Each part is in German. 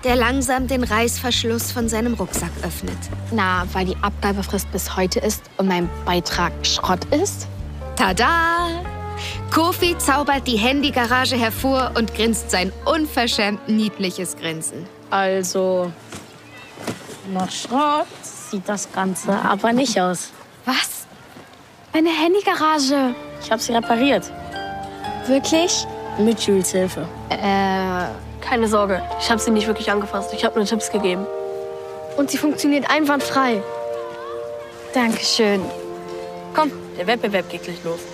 der langsam den Reißverschluss von seinem Rucksack öffnet. Na, weil die Abgabefrist bis heute ist und mein Beitrag Schrott ist? Tada! Kofi zaubert die Handygarage hervor und grinst sein unverschämt niedliches Grinsen. Also, nach Schrott sieht das Ganze aber nicht aus. Was? Eine Handygarage? Ich habe sie repariert. Wirklich? Mit Jules Hilfe. Keine Sorge, ich habe sie nicht wirklich angefasst. Ich habe nur Tipps gegeben. Und sie funktioniert einwandfrei. Dankeschön. Komm, der Wettbewerb geht gleich los.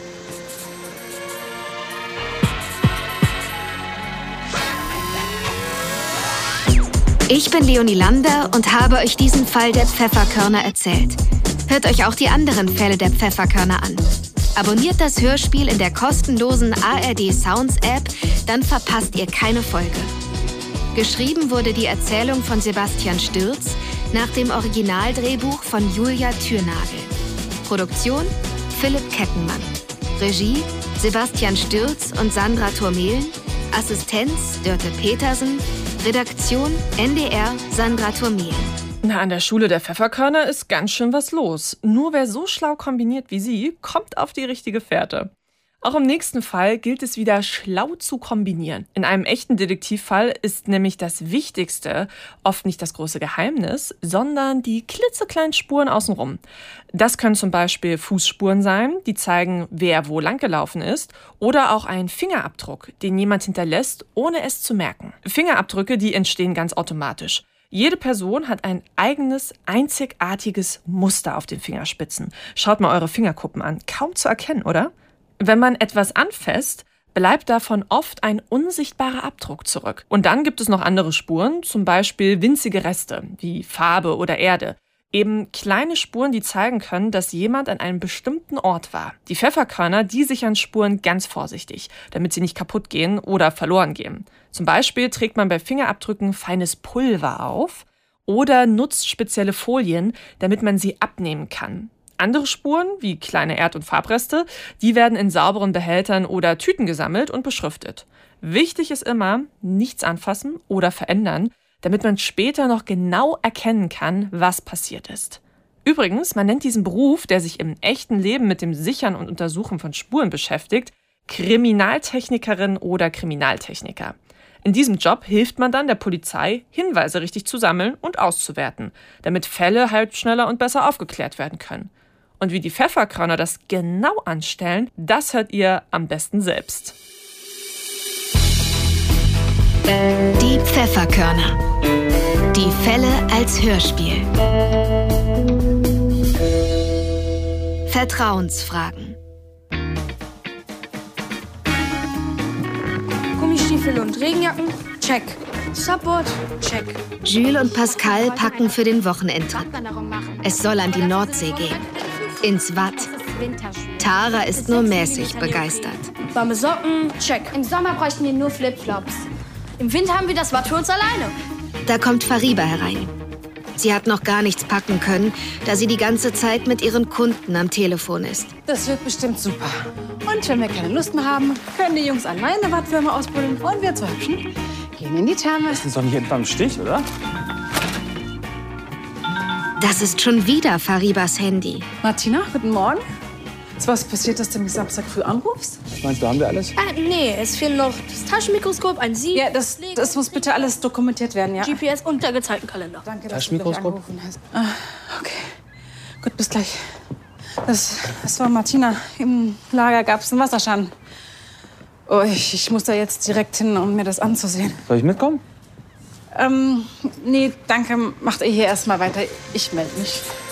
Ich bin Leonie Lander und habe euch diesen Fall der Pfefferkörner erzählt. Hört euch auch die anderen Fälle der Pfefferkörner an. Abonniert das Hörspiel in der kostenlosen ARD Sounds App, dann verpasst ihr keine Folge. Geschrieben wurde die Erzählung von Sebastian Stürz nach dem Originaldrehbuch von Julia Thürnagel. Produktion Philipp Kettenmann. Regie Sebastian Stürz und Sandra Thurmehlen. Assistenz Dörte Petersen. Redaktion NDR Sandra Thurmehlen. Na, an der Schule der Pfefferkörner ist ganz schön was los. Nur wer so schlau kombiniert wie sie, kommt auf die richtige Fährte. Auch im nächsten Fall gilt es wieder, schlau zu kombinieren. In einem echten Detektivfall ist nämlich das Wichtigste oft nicht das große Geheimnis, sondern die klitzekleinen Spuren außenrum. Das können zum Beispiel Fußspuren sein, die zeigen, wer wo langgelaufen ist, oder auch ein Fingerabdruck, den jemand hinterlässt, ohne es zu merken. Fingerabdrücke, die entstehen ganz automatisch. Jede Person hat ein eigenes, einzigartiges Muster auf den Fingerspitzen. Schaut mal eure Fingerkuppen an. Kaum zu erkennen, oder? Wenn man etwas anfasst, bleibt davon oft ein unsichtbarer Abdruck zurück. Und dann gibt es noch andere Spuren, zum Beispiel winzige Reste, wie Farbe oder Erde. Eben kleine Spuren, die zeigen können, dass jemand an einem bestimmten Ort war. Die Pfefferkörner, die sichern Spuren ganz vorsichtig, damit sie nicht kaputt gehen oder verloren gehen. Zum Beispiel trägt man bei Fingerabdrücken feines Pulver auf oder nutzt spezielle Folien, damit man sie abnehmen kann. Andere Spuren, wie kleine Erd- und Farbreste, die werden in sauberen Behältern oder Tüten gesammelt und beschriftet. Wichtig ist immer, nichts anfassen oder verändern, damit man später noch genau erkennen kann, was passiert ist. Übrigens, man nennt diesen Beruf, der sich im echten Leben mit dem Sichern und Untersuchen von Spuren beschäftigt, Kriminaltechnikerin oder Kriminaltechniker. In diesem Job hilft man dann der Polizei, Hinweise richtig zu sammeln und auszuwerten, damit Fälle halt schneller und besser aufgeklärt werden können. Und wie die Pfefferkörner das genau anstellen, das hört ihr am besten selbst. Die Pfefferkörner. Die Fälle als Hörspiel. Vertrauensfragen. Gummistiefel und Regenjacken? Check. Subboard? Check. Jules und Pascal packen für den Wochenendtrip. Es soll an die Nordsee gehen. Ins Watt. Tara ist nur mäßig begeistert. Warme Socken? Check. Im Sommer bräuchten wir nur Flipflops. Im Winter haben wir das Watt für uns alleine. Da kommt Fariba herein. Sie hat noch gar nichts packen können, da sie die ganze Zeit mit ihren Kunden am Telefon ist. Das wird bestimmt super. Und wenn wir keine Lust mehr haben, können die Jungs alleine eine Wattwürme ausbuddeln und wir zwei Hübschen gehen in die Therme. Das ist doch nicht etwa im Stich, oder? Das ist schon wieder Faribas Handy. Martina, guten Morgen. Ist was passiert, dass du mich Samstag früh anrufst? Was meinst du, haben wir alles? Nee, es fehlen noch das Taschenmikroskop, ein Sieb, Ja, das muss bitte alles dokumentiert werden, ja? GPS und der gezeigten Kalender. Danke, dass du mich angerufen hast. Okay, gut, bis gleich. Das war Martina. Im Lager gab es einen Wasserschaden. Oh, ich muss da jetzt direkt hin, um mir das anzusehen. Soll ich mitkommen? Nee, danke. Macht ihr hier erst mal weiter. Ich melde mich.